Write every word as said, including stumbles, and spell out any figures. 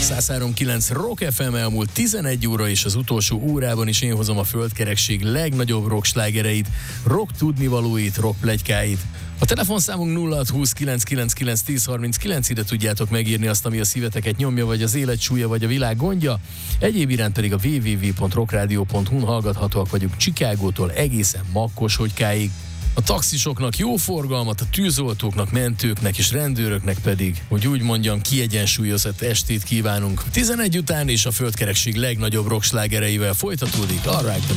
száz három pont kilenc Rock ef em elmúlt tizenegy óra, és az utolsó órában is én hozom a földkerekség legnagyobb rock slágereit, rock tudnivalóit, rock pletykáit. A telefonszámunk nulla hat húsz kilenc kilenc kilenc tíz harminckilenc, ide tudjátok megírni azt, ami a szíveteket nyomja, vagy az élet súlya, vagy a világ gondja. Egyéb iránt pedig a double-u double-u double-u pont rockradio pont hu-n hallgathatóak vagyunk Chicagótól egészen Makkoshogykáig. A taxisoknak jó forgalmat, a tűzoltóknak, mentőknek és rendőröknek pedig, hogy úgy mondjam, kiegyensúlyozott estét kívánunk. tizenegy után és a földkerekség legnagyobb rock slágereivel folytatódik. All right.